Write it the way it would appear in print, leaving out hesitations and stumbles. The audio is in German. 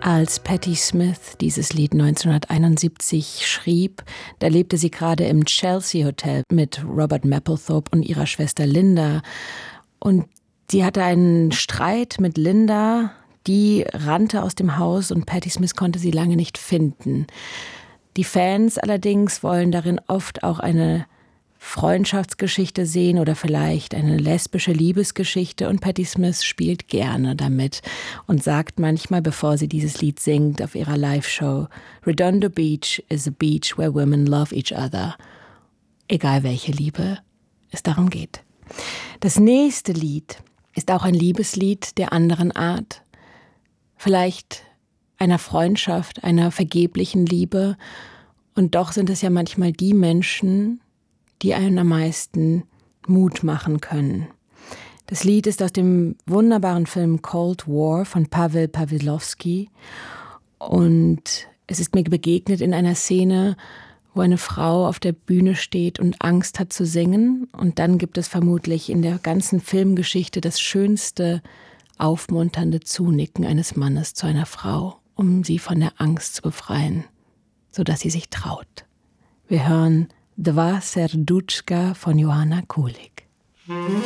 Als Patti Smith dieses Lied 1971 schrieb, da lebte sie gerade im Chelsea Hotel mit Robert Mapplethorpe und ihrer Schwester Linda. Und sie hatte einen Streit mit Linda, die rannte aus dem Haus und Patti Smith konnte sie lange nicht finden. Die Fans allerdings wollen darin oft auch eine Freundschaftsgeschichte sehen oder vielleicht eine lesbische Liebesgeschichte, und Patti Smith spielt gerne damit und sagt manchmal, bevor sie dieses Lied singt auf ihrer Live-Show: Redondo Beach is a beach where women love each other. Egal welche Liebe es darum geht. Das nächste Lied ist auch ein Liebeslied der anderen Art. Vielleicht einer Freundschaft, einer vergeblichen Liebe. Und doch sind es ja manchmal die Menschen, die einen am meisten Mut machen können. Das Lied ist aus dem wunderbaren Film Cold War von Paweł Pawlowski. Und es ist mir begegnet in einer Szene, wo eine Frau auf der Bühne steht und Angst hat zu singen. Und dann gibt es vermutlich in der ganzen Filmgeschichte das schönste, aufmunternde Zunicken eines Mannes zu einer Frau, um sie von der Angst zu befreien, sodass sie sich traut. Wir hören Dva Serduchka von Johanna Kulig.